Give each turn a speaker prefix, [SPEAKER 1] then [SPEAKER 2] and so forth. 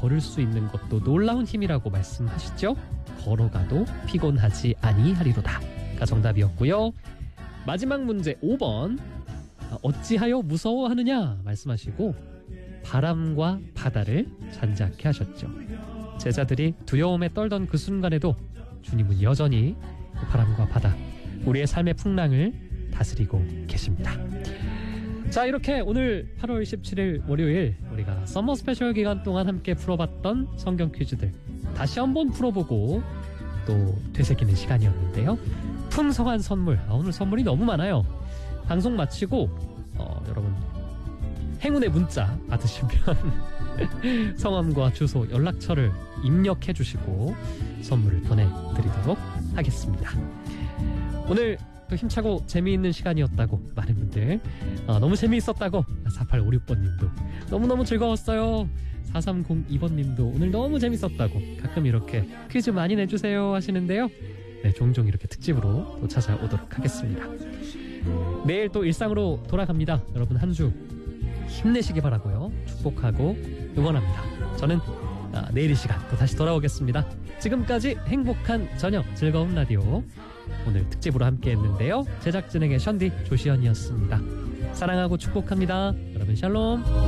[SPEAKER 1] 걸을 수 있는 것도 놀라운 힘이라고 말씀하시죠? 걸어가도 피곤하지 아니하리로다 가 정답이었고요. 마지막 문제 5번. 어찌하여 무서워하느냐 말씀하시고 바람과 바다를 잔작케 하셨죠. 제자들이 두려움에 떨던 그 순간에도 주님은 여전히 바람과 바다, 우리의 삶의 풍랑을 다스리고 계십니다. 자, 이렇게 오늘 8월 17일 월요일 우리가 서머 스페셜 기간 동안 함께 풀어봤던 성경 퀴즈들 다시 한번 풀어보고 또 되새기는 시간이었는데요. 풍성한 선물, 오늘 선물이 너무 많아요. 방송 마치고 여러분 행운의 문자 받으시면 성함과 주소, 연락처를 입력해 주시고 선물을 보내드리도록 하겠습니다. 오늘 또 힘차고 재미있는 시간이었다고 많은 분들 너무 재미있었다고 4856번님도 너무너무 즐거웠어요. 4302번님도 오늘 너무 재밌었다고 가끔 이렇게 퀴즈 많이 내주세요 하시는데요. 네, 종종 이렇게 특집으로 또 찾아오도록 하겠습니다. 내일 또 일상으로 돌아갑니다. 여러분 한 주 힘내시기 바라고요. 축복하고 응원합니다. 저는 내일 이 시간 또 다시 돌아오겠습니다. 지금까지 행복한 저녁 즐거운 라디오 오늘 특집으로 함께 했는데요. 제작진에게 션디 조시연이었습니다. 사랑하고 축복합니다. 여러분 샬롬.